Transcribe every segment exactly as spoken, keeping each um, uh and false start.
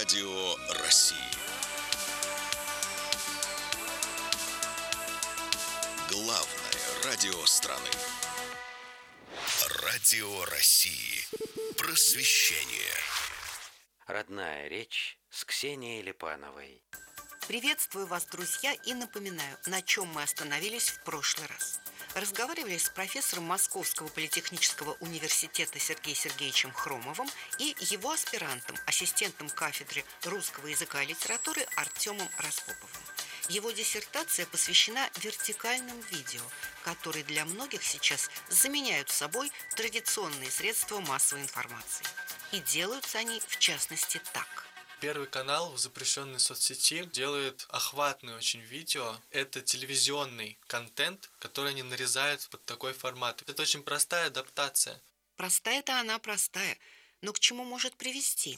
Радио России. Главное радио страны. Радио России. Просвещение. Родная речь с Ксенией Липановой. Приветствую вас, друзья, и напоминаю, на чем мы остановились в прошлый раз. Разговаривали с профессором Московского политехнического университета Сергеем Сергеевичем Хромовым и его аспирантом, ассистентом кафедры русского языка и литературы Артемом Распоповым. Его диссертация посвящена вертикальным видео, которые для многих сейчас заменяют собой традиционные средства массовой информации. И делаются они, в частности, так. Первый канал в запрещенной соцсети делает охватное очень видео. Это телевизионный контент, который они нарезают под такой формат. Это очень простая адаптация. Простая-то она простая, но к чему может привести?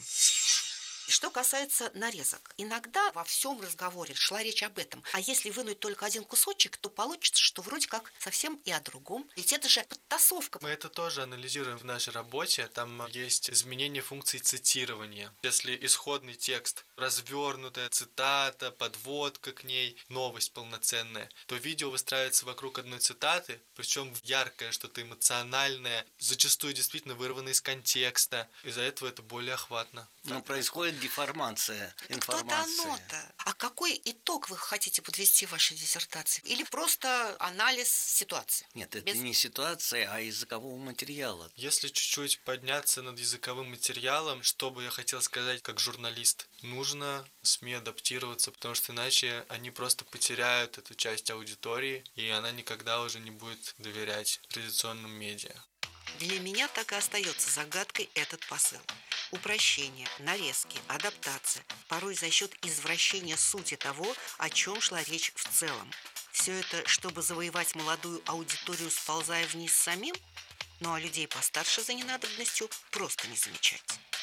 Что касается нарезок, иногда во всем разговоре шла речь об этом. А если вынуть только один кусочек, то получится, что вроде как совсем и о другом. Ведь это же подтасовка. Мы это тоже анализируем в нашей работе. Там есть изменение функции цитирования. Если исходный текст, развернутая цитата, подводка к ней, новость полноценная, то видео выстраивается вокруг одной цитаты, причем яркое, что-то эмоциональное, зачастую действительно вырвано из контекста. Из-за этого это более охватно. Но происходит деформация информации. Кто-то оно-то. А какой итог вы хотите подвести в вашей диссертации? Или просто анализ ситуации? Нет, это Без... не ситуация, а языкового материала. Если чуть-чуть подняться над языковым материалом, что бы я хотел сказать как журналист, нужно СМИ адаптироваться, потому что иначе они просто потеряют эту часть аудитории, и она никогда уже не будет доверять традиционным медиа. Для меня так и остается загадкой этот посыл. Упрощение, нарезки, адаптация, порой за счет извращения сути того, о чем шла речь в целом. Все это, чтобы завоевать молодую аудиторию, сползая вниз самим? Ну а людей постарше за ненадобностью просто не замечать.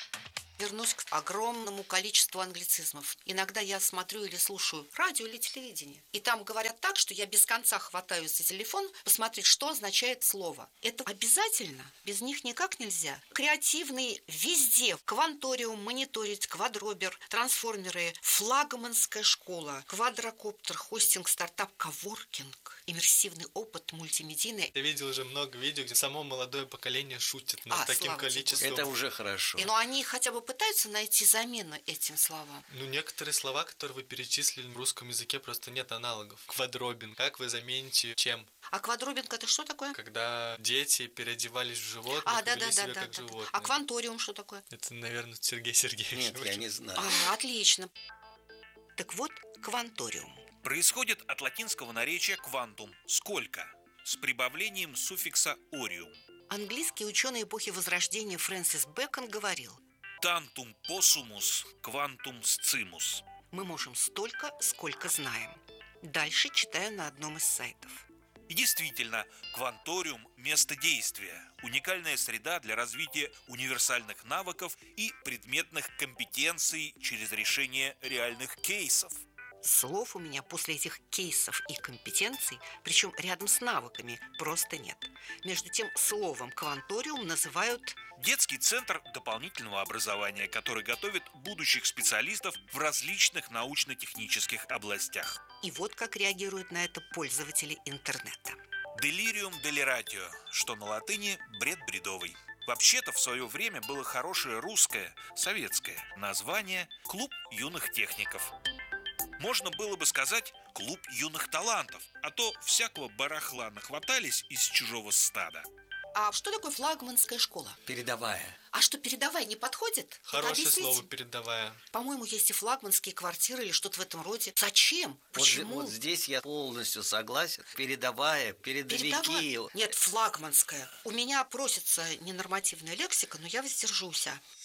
Вернусь к огромному количеству англицизмов. Иногда я смотрю или слушаю радио или телевидение. И там говорят так, что я без конца хватаюсь за телефон посмотреть, что означает слово. Это обязательно? Без них никак нельзя. Креативные везде. Кванториум, мониторить, квадробер, трансформеры, флагманская школа, квадрокоптер, хостинг, стартап, коворкинг, иммерсивный опыт, мультимедийный. Я видел уже много видео, где само молодое поколение шутит над А, таким количеством. Это уже хорошо. Но они хотя бы пытаются найти замену этим словам. Ну, некоторые слова, которые вы перечислили в русском языке, просто нет аналогов. Квадробин. Как вы замените чем? А квадробинг это что такое? Когда дети переодевались в животных А, и да, вели да, себя да, да, как да. животные. А кванториум что такое? Это, наверное, Сергей Сергеевич. Нет, я не знаю. А, отлично. Так вот, кванториум. Происходит от латинского наречия «квантум» – «сколько», с прибавлением суффикса «ориум». Английский ученый эпохи Возрождения Фрэнсис Бэкон говорил: «Тантум посумус, квантум сцимус». мы можем столько, сколько знаем. Дальше читаю на одном из сайтов. И действительно, кванториум – место действия, уникальная среда для развития универсальных навыков и предметных компетенций через решение реальных кейсов. Слов у меня после этих кейсов и компетенций, причем рядом с навыками, просто нет. Между тем, словом «кванториум» называют... Детский центр дополнительного образования, который готовит будущих специалистов в различных научно-технических областях. И вот как реагируют на это пользователи интернета. Делириум делиратио, что на латыни бред бредовый. Вообще-то в свое время было хорошее русское, советское название «Клуб юных техников». Можно было бы сказать «клуб юных талантов», а то всякого барахла нахватались из чужого стада. А что такое флагманская школа? Передовая. А что, передовая не подходит? Хорошее Объясните. слово «передовая». По-моему, есть и флагманские квартиры или что-то в этом роде. Зачем? Вот, Почему? вот здесь я полностью согласен. Передовая, передовики. Передовая? Нет, флагманская. У меня просится ненормативная лексика, но я воздержусь.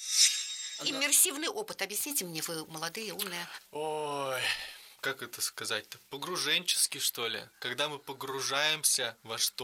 Иммерсивный опыт. Объясните мне, вы молодые, умные. Ой, как это сказать-то? Погруженческий, что ли? Когда мы погружаемся во что-то,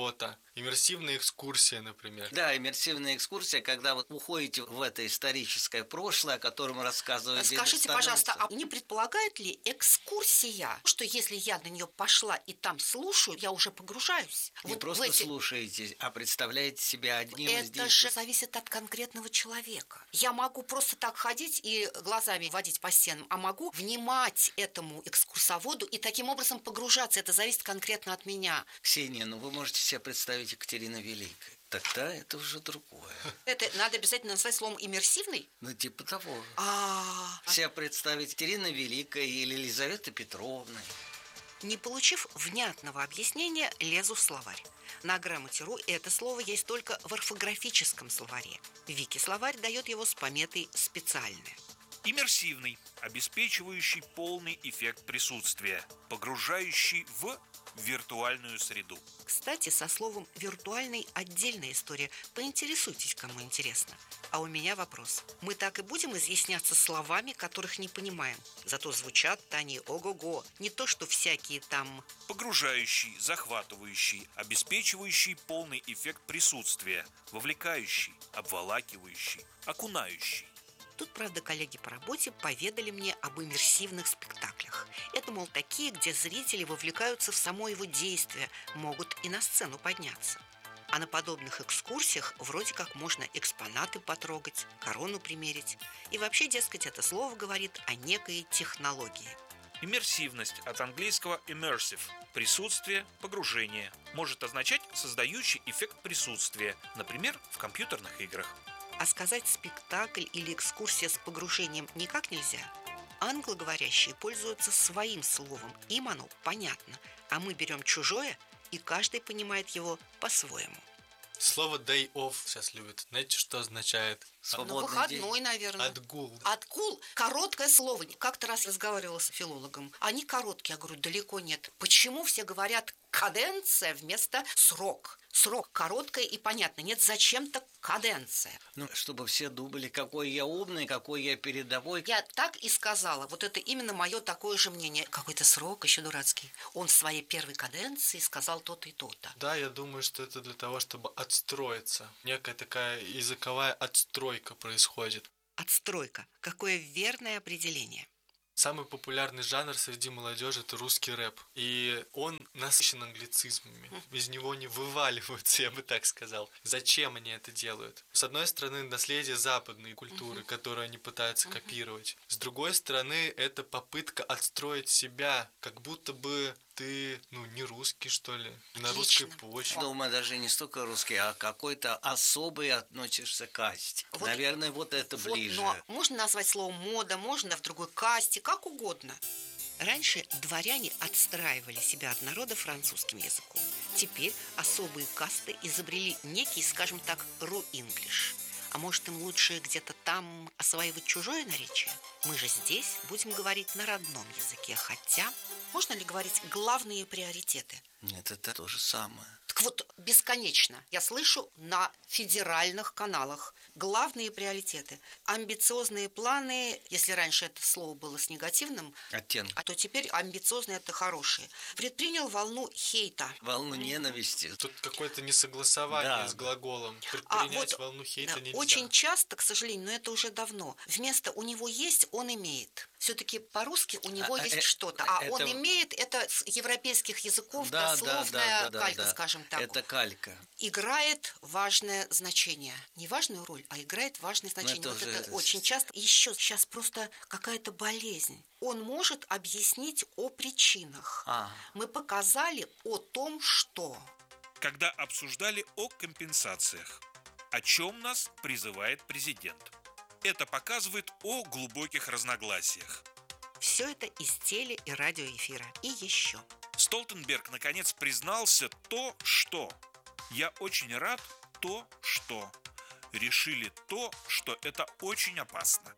Иммерсивная экскурсия, например. Да, иммерсивная экскурсия, когда вы уходите в это историческое прошлое, о котором рассказывает дед, Скажите, становится... пожалуйста, а не предполагает ли экскурсия, что если я на нее пошла и там слушаю, я уже погружаюсь? Не Вот просто в эти... слушаете, а представляете себя одним из Это действий. же зависит от конкретного человека. Я могу просто так ходить и глазами водить по стенам, а могу внимать этому экскурсоводу и таким образом погружаться. Это зависит конкретно от меня. Ксения, ну вы можете себе представить Екатерину Великой. Тогда это уже другое. Это надо обязательно назвать словом иммерсивный? Ну, типа того. А, Себя представить Екатерина Великая или Елизавета Петровна. Не получив внятного объяснения, лезу в словарь. На грамоте.ру это слово есть только в орфографическом словаре. Вики-словарь дает его с пометой «специальное». Иммерсивный, обеспечивающий полный эффект присутствия, погружающий в виртуальную среду. Кстати, со словом «виртуальный» отдельная история. Поинтересуйтесь, кому интересно. А у меня вопрос. Мы так и будем изъясняться словами, которых не понимаем. Зато звучат-то они ого-го. Не то, что всякие там... Погружающий, захватывающий, обеспечивающий полный эффект присутствия, вовлекающий, обволакивающий, окунающий. Тут, правда, коллеги по работе поведали мне об иммерсивных спектаклях. Это, мол, такие, где зрители вовлекаются в само его действие, могут и на сцену подняться. А на подобных экскурсиях вроде как можно экспонаты потрогать, корону примерить. И вообще, дескать, это слово говорит о некой технологии. Иммерсивность от английского immersive – присутствие, погружение. Может означать создающий эффект присутствия, например, в компьютерных играх. А сказать спектакль или экскурсия с погружением никак нельзя. Англоговорящие пользуются своим словом, им оно понятно, а мы берем чужое, и каждый понимает его по-своему. Слово day off сейчас любят. Знаете, что означает? Свободный Ну, выходной, день. наверное. Отгул. Отгул – короткое слово. Как-то раз разговаривала с филологом. Они короткие. Я говорю, далеко нет. Почему все говорят каденция вместо срок? Срок короткое и понятно. Нет, зачем-то каденция. Ну, чтобы все думали, какой я умный, какой я передовой. Я так и сказала. Вот это именно мое такое же мнение. Какой-то срок еще дурацкий. Он в своей первой каденции сказал то-то и то-то. Да, я думаю, что это для того, чтобы отстроиться. Некая такая языковая отстройка происходит. Отстройка. Какое верное определение. Самый популярный жанр среди молодежи – это русский рэп. И он насыщен англицизмами. Из него не вываливаются, я бы так сказал. Зачем они это делают? С одной стороны, наследие западной культуры, которую они пытаются копировать. С другой стороны, это попытка отстроить себя, как будто бы ты, ну, не русский, что ли, на Отлично. русской почве. Думаю, даже не столько русский, а какой-то особый относишься к касте. Вот- Наверное, вот это Вот, ближе. но можно назвать словом мода, можно в другой касте, как угодно. Раньше дворяне отстраивали себя от народа французским языком. Теперь особые касты изобрели некий, скажем так, ру-инглиш. А может, им лучше где-то там осваивать чужое наречие? Мы же здесь будем говорить на родном языке, хотя... Можно ли говорить главные приоритеты? Нет, это то же самое. Так вот, бесконечно я слышу на федеральных каналах главные приоритеты. Амбициозные планы, если раньше это слово было с негативным, Оттенок. а то теперь амбициозные – это хорошие. Предпринял волну хейта. Волну ненависти. Тут какое-то несогласование Да, с да. глаголом. А Предпринять вот, волну хейта да, нельзя. очень часто, к сожалению, но это уже давно, вместо «у него есть» он имеет. Все-таки по-русски у него А, есть э, что-то, а это- он имеет это с европейских языков, Да, да, дословная да, да, калька, да. скажем так. Это калька. Играет важное значение. Не важную роль, а играет важное значение. это Вот уже- это очень часто. Еще сейчас просто какая-то болезнь. Он может объяснить о причинах. А, Мы показали о том, что... Когда обсуждали о компенсациях, о чем нас призывает президент. Это показывает о глубоких разногласиях. Все это из теле- и радиоэфира. И еще. Столтенберг наконец признался то, что. Я очень рад то, что. Решили то, что это очень опасно.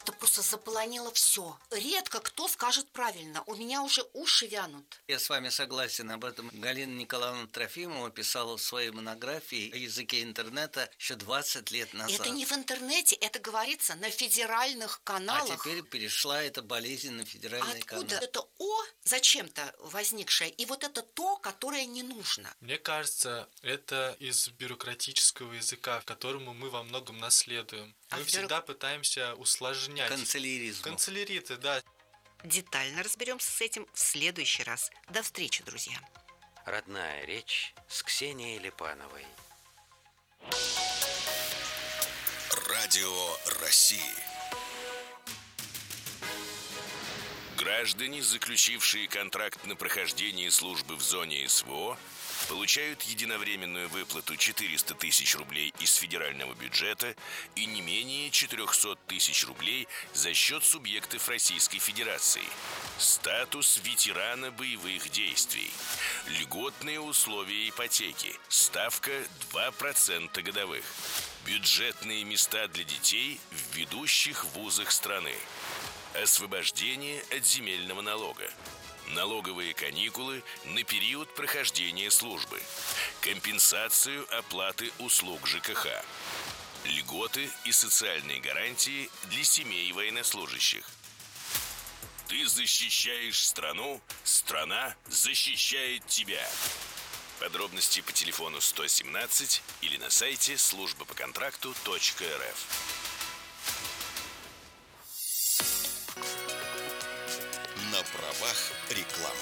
Это просто заполонило все. Редко кто скажет правильно. У меня уже уши вянут. Я с вами согласен. Об этом Галина Николаевна Трофимова писала в своей монографии о языке интернета еще двадцать лет назад. Это не в интернете, это говорится на федеральных каналах. А теперь перешла эта болезнь на федеральные каналы. Откуда это «о» зачем-то возникшее, и вот это «то», которое не нужно? Мне кажется, это из бюрократического языка, которому мы во многом наследуем. А мы в всегда бюро- пытаемся усложнять. Канцеляризм. Канцеляриты, да. Детально разберемся с этим в следующий раз. До встречи, друзья. Родная речь с Ксенией Липановой. Радио России. Граждане, заключившие контракт на прохождение службы в зоне СВО, получают единовременную выплату четыреста тысяч рублей из федерального бюджета и не менее четыреста тысяч рублей за счет субъектов Российской Федерации. Статус ветерана боевых действий. Льготные условия ипотеки. Ставка два процента годовых. Бюджетные места для детей в ведущих вузах страны. Освобождение от земельного налога. Налоговые каникулы на период прохождения службы. Компенсацию оплаты услуг ЖКХ. Льготы и социальные гарантии для семей военнослужащих. Ты защищаешь страну, страна защищает тебя. Подробности по телефону сто семнадцать или на сайте служба по контракту точка эр эф. На правах рекламы.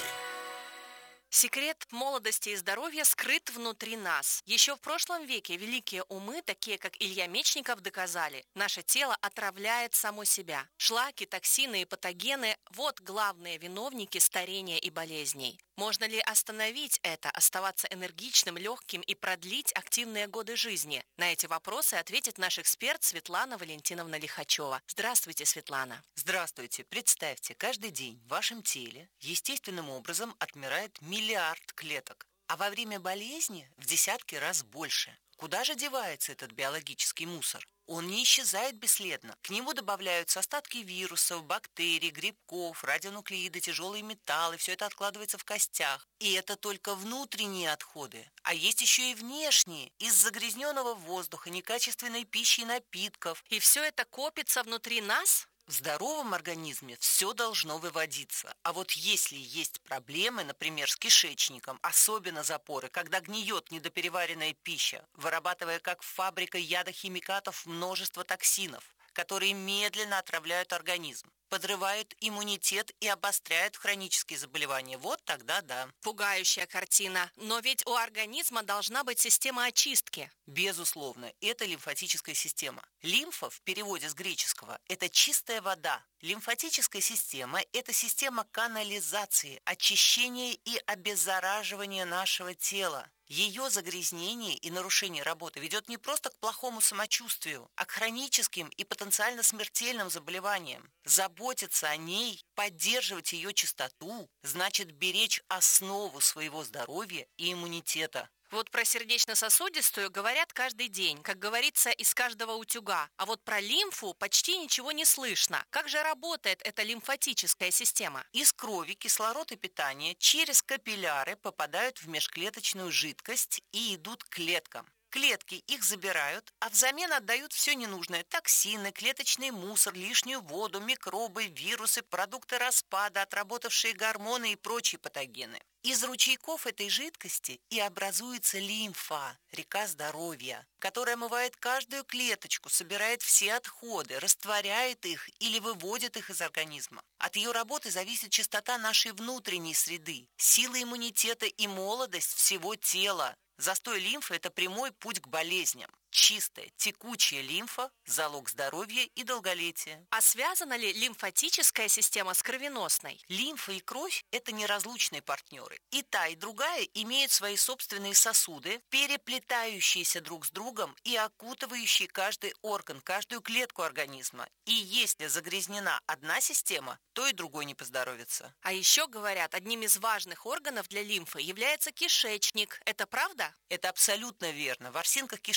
Секрет молодости и здоровья скрыт внутри нас. Еще в прошлом веке великие умы, такие как Илья Мечников, доказали, наше тело отравляет само себя. Шлаки, токсины и патогены – вот главные виновники старения и болезней. Можно ли остановить это, оставаться энергичным, легким и продлить активные годы жизни? На эти вопросы ответит наш эксперт Светлана Валентиновна Лихачева. Здравствуйте, Светлана. Здравствуйте. Представьте, каждый день в вашем теле естественным образом отмирает миллиард клеток, а во время болезни в десятки раз больше. Куда же девается этот биологический мусор? Он не исчезает бесследно. К нему добавляются остатки вирусов, бактерий, грибков, радионуклеиды, тяжелые металлы. Все это откладывается в костях. И это только внутренние отходы. А есть еще и внешние. Из загрязненного воздуха, некачественной пищи и напитков. И все это копится внутри нас? В здоровом организме все должно выводиться. А вот если есть проблемы, например, с кишечником, особенно запоры, когда гниет недопереваренная пища, вырабатывая как фабрика ядохимикатов множество токсинов, которые медленно отравляют организм, подрывают иммунитет и обостряют хронические заболевания. Вот тогда да. Пугающая картина. Но ведь у организма должна быть система очистки. Безусловно, это лимфатическая система. Лимфа в переводе с греческого – это чистая вода. Лимфатическая система – это система канализации, очищения и обеззараживания нашего тела. Ее загрязнение и нарушение работы ведет не просто к плохому самочувствию, а к хроническим и потенциально смертельным заболеваниям. Заботиться о ней, поддерживать ее чистоту, значит беречь основу своего здоровья и иммунитета. Вот про сердечно-сосудистую говорят каждый день, как говорится, из каждого утюга. А вот про лимфу почти ничего не слышно. Как же работает эта лимфатическая система? Из крови кислород и питание через капилляры попадают в межклеточную жидкость и идут к клеткам. Клетки их забирают, а взамен отдают все ненужное – токсины, клеточный мусор, лишнюю воду, микробы, вирусы, продукты распада, отработавшие гормоны и прочие патогены. Из ручейков этой жидкости и образуется лимфа, река здоровья, которая омывает каждую клеточку, собирает все отходы, растворяет их или выводит их из организма. От ее работы зависит чистота нашей внутренней среды, сила иммунитета и молодость всего тела. Застой лимфы – это прямой путь к болезням. Чистая, текучая лимфа – залог здоровья и долголетия. А связана ли лимфатическая система с кровеносной? Лимфа и кровь – это неразлучные партнеры. И та, и другая имеют свои собственные сосуды, переплетающиеся друг с другом и окутывающие каждый орган, каждую клетку организма. И если загрязнена одна система, то и другой не поздоровится. А еще говорят, одним из важных органов для лимфы является кишечник. Это правда? Это абсолютно верно. В ворсинках кишечника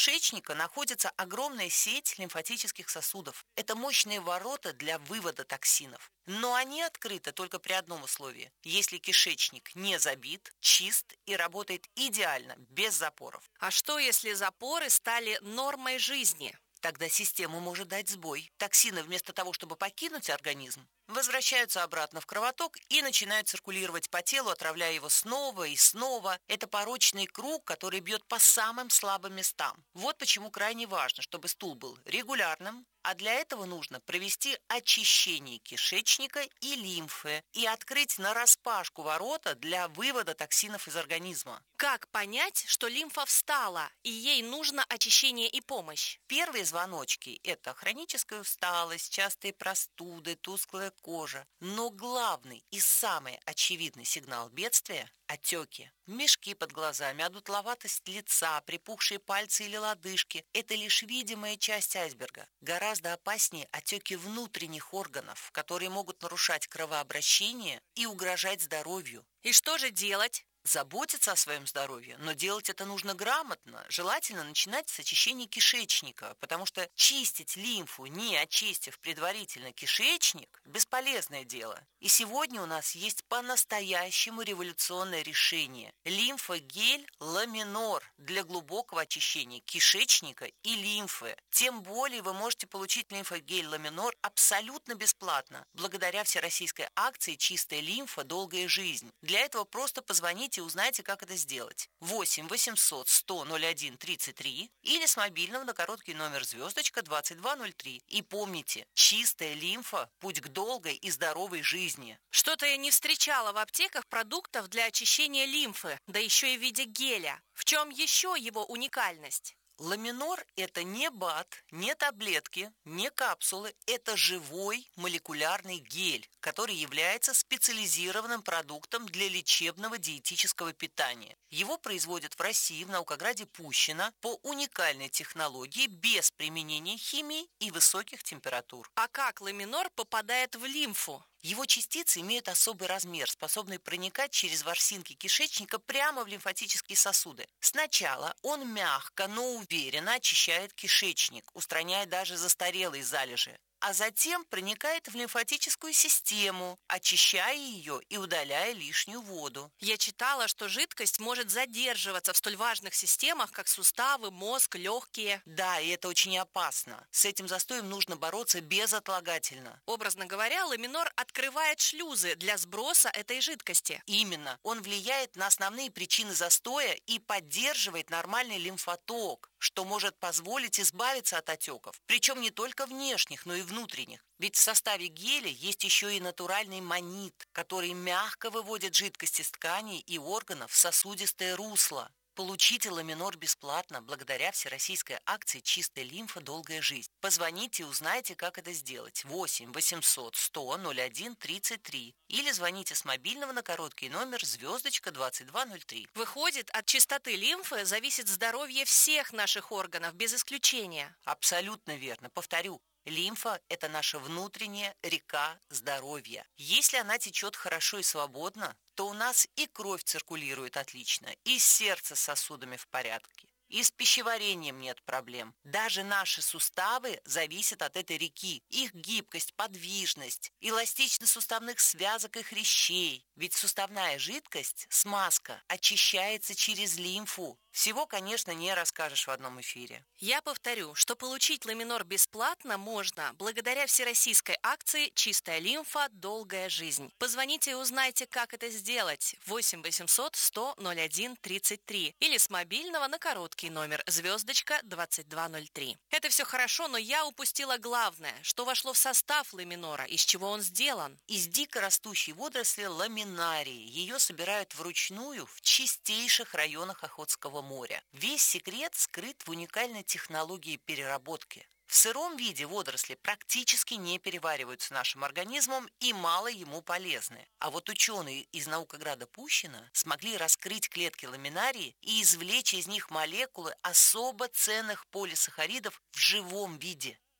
кишечника находится огромная сеть лимфатических сосудов. Это мощные ворота для вывода токсинов. Но они открыты только при одном условии. Если кишечник не забит, чист и работает идеально, без запоров. А что, если запоры стали нормой жизни? Тогда система может дать сбой. Токсины вместо того, чтобы покинуть организм, возвращаются обратно в кровоток и начинают циркулировать по телу, отравляя его снова и снова. Это порочный круг, который бьет по самым слабым местам. Вот почему крайне важно, чтобы стул был регулярным, а для этого нужно провести очищение кишечника и лимфы и открыть нараспашку ворота для вывода токсинов из организма. Как понять, что лимфа встала, и ей нужно очищение и помощь? Первые звоночки – это хроническая усталость, частые простуды, тусклая кожа. Но главный и самый очевидный сигнал бедствия – отеки. Мешки под глазами, одутловатость лица, припухшие пальцы или лодыжки – это лишь видимая часть айсберга. Гораздо опаснее отеки внутренних органов, которые могут нарушать кровообращение и угрожать здоровью. И что же делать? Заботиться о своем здоровье, но делать это нужно грамотно. Желательно начинать с очищения кишечника, потому что чистить лимфу, не очистив предварительно кишечник, бесполезное дело. И сегодня у нас есть по-настоящему революционное решение. Лимфогель Ламинор для глубокого очищения кишечника и лимфы. Тем более вы можете получить лимфогель Ламинор абсолютно бесплатно, благодаря всероссийской акции «Чистая лимфа. Долгая жизнь». Для этого просто позвоните и узнайте, как это сделать. восемь восемьсот сто ноль один тридцать три или с мобильного на короткий номер звездочка двадцать два ноль три. И помните, чистая лимфа – путь к долгой и здоровой жизни. Что-то я не встречала в аптеках продуктов для очищения лимфы, да еще и в виде геля. В чем еще его уникальность? Ламинор – это не БАД, не таблетки, не капсулы. Это живой молекулярный гель, который является специализированным продуктом для лечебного диетического питания. Его производят в России, в наукограде Пущино, по уникальной технологии без применения химии и высоких температур. А как ламинор попадает в лимфу? Его частицы имеют особый размер, способный проникать через ворсинки кишечника прямо в лимфатические сосуды. Сначала он мягко, но уверенно очищает кишечник, устраняя даже застарелые залежи. А затем проникает в лимфатическую систему, очищая ее и удаляя лишнюю воду. Я читала, что жидкость может задерживаться в столь важных системах, как суставы, мозг, легкие. Да, и это очень опасно. С этим застоем нужно бороться безотлагательно. Образно говоря, ламинор открывает шлюзы для сброса этой жидкости. Именно. Он влияет на основные причины застоя и поддерживает нормальный лимфоток, что может позволить избавиться от отеков. Причем не только внешних, но и внутренних. Ведь в составе геля есть еще и натуральный манит, который мягко выводит жидкость из тканей и органов в сосудистое русло. Получите ламинор бесплатно благодаря всероссийской акции «Чистая лимфа. Долгая жизнь». Позвоните и узнайте, как это сделать. восемь восемьсот сто ноль один тридцать три или звоните с мобильного на короткий номер звездочка двадцать два ноль три. Выходит, от чистоты лимфы зависит здоровье всех наших органов, без исключения. Абсолютно верно. Повторю. Лимфа – это наша внутренняя река здоровья. Если она течет хорошо и свободно, то у нас и кровь циркулирует отлично, и сердце с сосудами в порядке, и с пищеварением нет проблем. Даже наши суставы зависят от этой реки. Их гибкость, подвижность, эластичность суставных связок и хрящей. Ведь суставная жидкость, смазка, очищается через лимфу. Всего, конечно, не расскажешь в одном эфире. Я повторю, что получить ламинор бесплатно можно благодаря всероссийской акции «Чистая лимфа. Долгая жизнь». Позвоните и узнайте, как это сделать. восемь восемьсот сто ноль один тридцать три или с мобильного на короткий номер звездочка двадцать два ноль три. Это все хорошо, но я упустила главное, что вошло в состав ламинора, из чего он сделан. Из дикорастущей водоросли ламинарии. Ее собирают вручную в чистейших районах Охотского моря. Весь секрет скрыт в уникальной технологии переработки. В сыром виде водоросли практически не перевариваются нашим организмом и мало ему полезны. А вот ученые из наукограда Пущино смогли раскрыть клетки ламинарии и извлечь из них молекулы особо ценных полисахаридов в живом виде.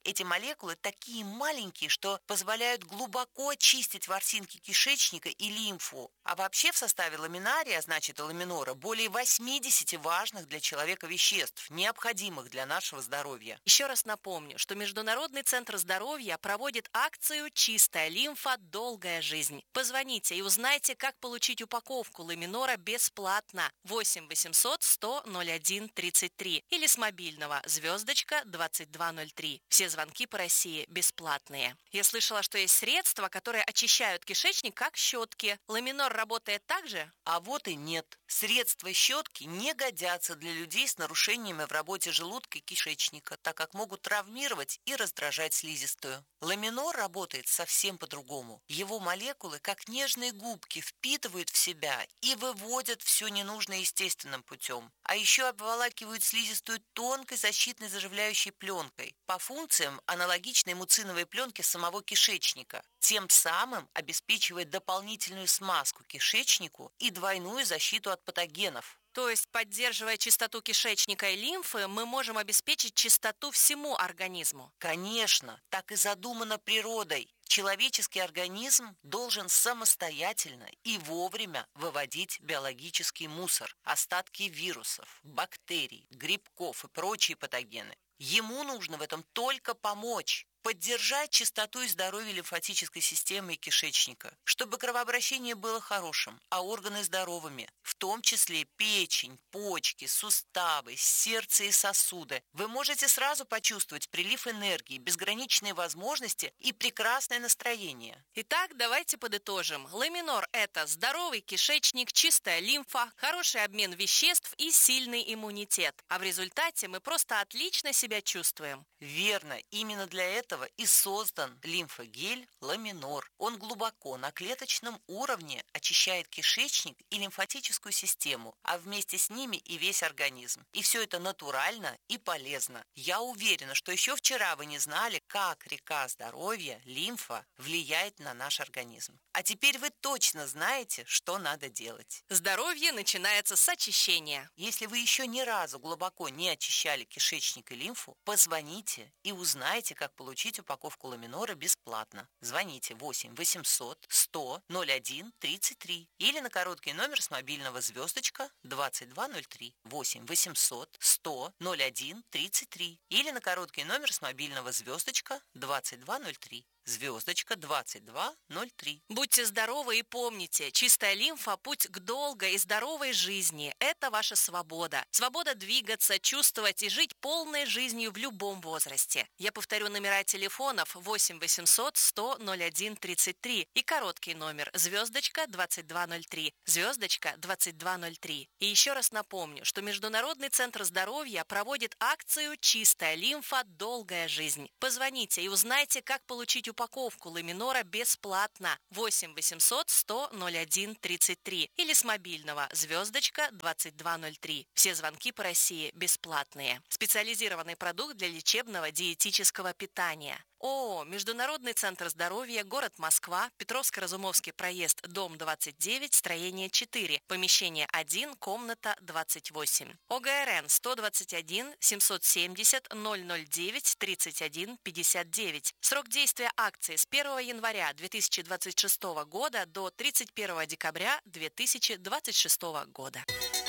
Эти молекулы такие маленькие, что позволяют глубоко очистить ворсинки кишечника и лимфу. А вообще в составе ламинария, значит, и ламинора, более восемьдесят важных для человека веществ, необходимых для нашего здоровья. Еще раз напомню, что Международный центр здоровья проводит акцию «Чистая лимфа. Долгая жизнь». Позвоните и узнайте, как получить упаковку ламинора бесплатно. восемь восемьсот сто ноль один тридцать три или с мобильного звездочка двадцать два ноль три. Все звонки по России бесплатные. Я слышала, что есть средства, которые очищают кишечник, как щетки. Ламинор работает так же? А вот и нет. Средства щетки не годятся для людей с нарушениями в работе желудка и кишечника, так как могут травмировать и раздражать слизистую. Ламинор работает совсем по-другому. Его молекулы, как нежные губки, впитывают в себя и выводят все ненужное естественным путем. А еще обволакивают слизистую тонкой защитной заживляющей пленкой, по функциям аналогичной муциновой пленке самого кишечника, тем самым обеспечивая дополнительную смазку кишечнику и двойную защиту от патогенов. То есть, поддерживая чистоту кишечника и лимфы, мы можем обеспечить чистоту всему организму? Конечно, так и задумано природой. Человеческий организм должен самостоятельно и вовремя выводить биологический мусор, остатки вирусов, бактерий, грибков и прочие патогены. Ему нужно в этом только помочь. Поддержать чистоту и здоровье лимфатической системы и кишечника, чтобы кровообращение было хорошим, а органы здоровыми, в том числе печень, почки, суставы, сердце и сосуды. Вы можете сразу почувствовать прилив энергии, безграничные возможности и прекрасное настроение. Итак, давайте подытожим. Ламинор – это здоровый кишечник, чистая лимфа, хороший обмен веществ и сильный иммунитет. А в результате мы просто отлично себя чувствуем. Верно, именно для этого и создан лимфогель Ламинор. Он глубоко на клеточном уровне очищает кишечник и лимфатическую систему, а вместе с ними и весь организм. И все это натурально и полезно. Я уверена, что еще вчера вы не знали, как река здоровья, лимфа, влияет на наш организм. А теперь вы точно знаете, что надо делать. Здоровье начинается с очищения. Если вы еще ни разу глубоко не очищали кишечник и лимфу, позвоните и узнайте, как получить упаковку ламинора бесплатно. Звоните восемь восемьсот сто ноль один тридцать три или на короткий номер с мобильного звездочка двадцать два ноль три. восемь восемьсот сто ноль один тридцать три или на короткий номер с мобильного звездочка двадцать два ноль три. Звездочка двадцать два ноль три. Будьте здоровы и помните, чистая лимфа – путь к долгой и здоровой жизни. Это ваша свобода. Свобода двигаться, чувствовать и жить полной жизнью в любом возрасте. Я повторю номера телефонов восемь восемьсот сто ноль один тридцать три и короткий номер звездочка двадцать два ноль три. Звездочка двадцать два ноль три. И еще раз напомню, что Международный центр здоровья проводит акцию «Чистая лимфа. Долгая жизнь». Позвоните и узнайте, как получить упаковку ламинора бесплатно. восемь восемьсот сто ноль один тридцать три или с мобильного звездочка двадцать два ноль три. Все звонки по России бесплатные. Специализированный продукт для лечебного диетического питания. ООО «Международный центр здоровья», город Москва, Петровско-Разумовский проезд, дом двадцать девять, строение четыре, помещение один, комната двадцать восемь. ОГРН сто двадцать один семьсот семьдесят ноль ноль девять тридцать один пятьдесят девять. Срок действия акции с первого января две тысячи двадцать шестого года до тридцать первого декабря две тысячи двадцать шестого года.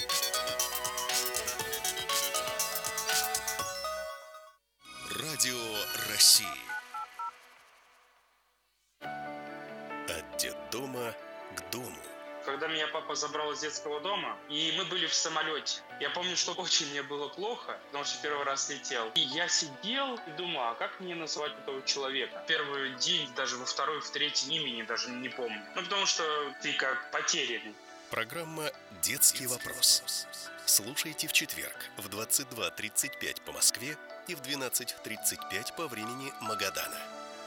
Радио России. От детдома к дому. Когда меня папа забрал из детского дома, и мы были в самолете. Я помню, что очень мне было плохо, потому что первый раз летел. И я сидел и думал, а как мне назвать этого человека? Первый день, даже во второй, в третий имени даже не помню. Ну, потому что ты как потерянный. Программа «Детский вопрос». Слушайте в четверг в двадцать два тридцать пять по Москве и в двенадцать тридцать пять по времени Магадана.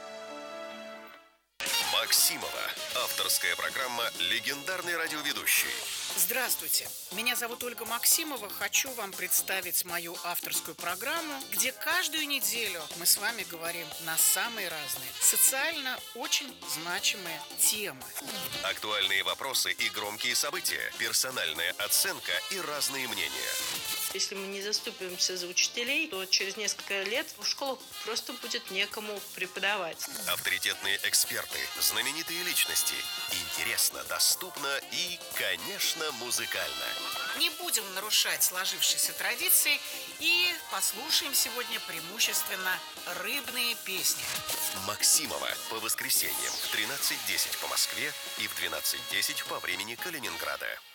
Максимова. Авторская программа «Легендарный радиоведущий». Здравствуйте. Меня зовут Ольга Максимова. Хочу вам представить мою авторскую программу, где каждую неделю мы с вами говорим на самые разные, социально очень значимые темы. Актуальные вопросы и громкие события, персональная оценка и разные мнения. Если мы не заступимся за учителей, то через несколько лет в школах просто будет некому преподавать. Авторитетные эксперты, знаменитые личности. Интересно, доступно и, конечно, музыкально. Не будем нарушать сложившиеся традиции и послушаем сегодня преимущественно рыбные песни. Максимова по воскресеньям в тринадцать десять по Москве и в двенадцать десять по времени Калининграда.